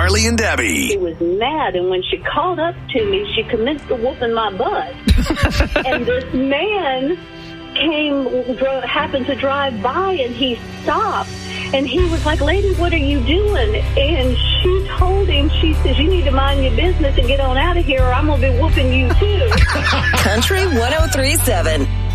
Carly and Debbie. She was mad, and when she called up to me, she commenced to whooping my butt. And this man happened to drive by, and he stopped. And he was like, lady, what are you doing? And she told him, she says, you need to mind your business and get on out of here, or I'm going to be whooping you too. Country 103.7.